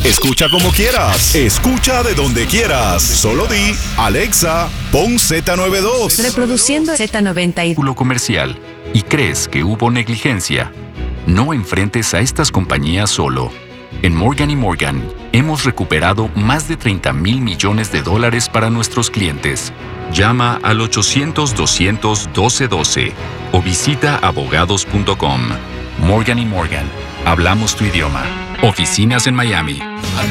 Escucha como quieras. Escucha de donde quieras. Solo di, Alexa, pon Z92. Reproduciendo Z92. Comercial y crees que hubo negligencia, no enfrentes a estas compañías solo. En Morgan & Morgan hemos recuperado más de $30,000 millones para nuestros clientes. Llama al 800-200-1212 o visita abogados.com. Morgan & Morgan. Hablamos tu idioma. Oficinas en Miami.